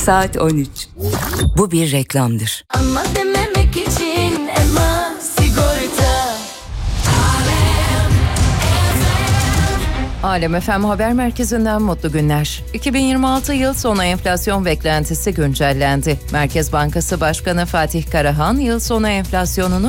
Saat 13. Bu bir reklamdır. Ama dememek için Elma Sigorta. Alem FM Haber Merkezi'nden mutlu günler. 2026 yıl sonu enflasyon beklentisi güncellendi. Merkez Bankası Başkanı Fatih Karahan, yıl sonu enflasyonunu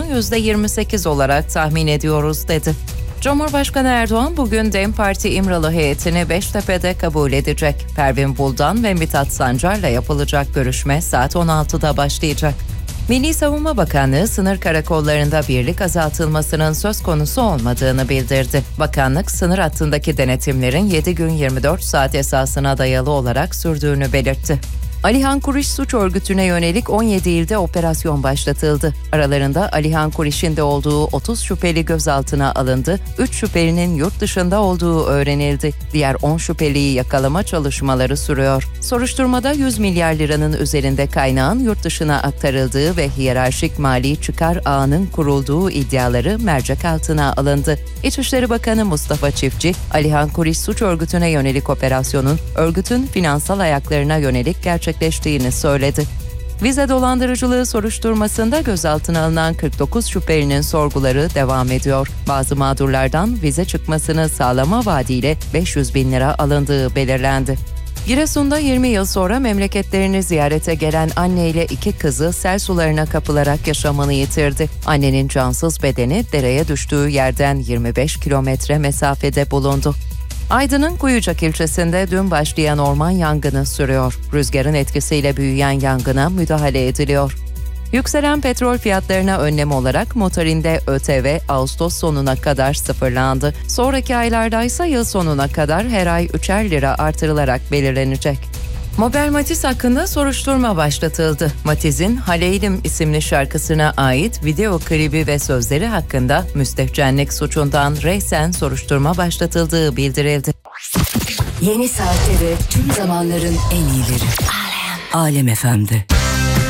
%28 olarak tahmin ediyoruz dedi. Cumhurbaşkanı Erdoğan bugün DEM Parti İmralı heyetini Beştepe'de kabul edecek. Pervin Buldan ve Mithat Sancar'la yapılacak görüşme saat 16'da başlayacak. Milli Savunma Bakanlığı sınır karakollarında birlik azaltılmasının söz konusu olmadığını bildirdi. Bakanlık sınır hattındaki denetimlerin 7 gün 24 saat esasına dayalı olarak sürdüğünü belirtti. Alihan Kuriş suç örgütüne yönelik 17 ilde operasyon başlatıldı. Aralarında Alihan Kuriş'in de olduğu 30 şüpheli gözaltına alındı. 3 şüphelinin yurt dışında olduğu öğrenildi. Diğer 10 şüpheliyi yakalama çalışmaları sürüyor. Soruşturmada 100 milyar liranın üzerinde kaynağın yurt dışına aktarıldığı ve hiyerarşik mali çıkar ağının kurulduğu iddiaları mercek altına alındı. İçişleri Bakanı Mustafa Çiftçi, Alihan Kuriş suç örgütüne yönelik operasyonun örgütün finansal ayaklarına yönelik gerçekleştiğini söyledi. Vize dolandırıcılığı soruşturmasında gözaltına alınan 49 şüphelinin sorguları devam ediyor. Bazı mağdurlardan vize çıkmasını sağlama vaadiyle 500 bin lira alındığı belirlendi. Giresun'da 20 yıl sonra memleketlerini ziyarete gelen anne ile 2 kızı sel sularına kapılarak yaşamını yitirdi. Annenin cansız bedeni dereye düştüğü yerden 25 kilometre mesafede bulundu. Aydın'ın Kuyucak ilçesinde dün başlayan orman yangını sürüyor. Rüzgarın etkisiyle büyüyen yangına müdahale ediliyor. Yükselen petrol fiyatlarına önlem olarak motorinde ÖTV Ağustos sonuna kadar sıfırlandı. Sonraki aylarda ise yıl sonuna kadar her ay 3'er lira artırılarak belirlenecek. Mabel Matiz hakkında soruşturma başlatıldı. Matiz'in Haleylim isimli şarkısına ait video klibi ve sözleri hakkında müstehcenlik suçundan reysen soruşturma başlatıldığı bildirildi. Yeni saatte ve tüm zamanların en iyileri. Alem FM'de.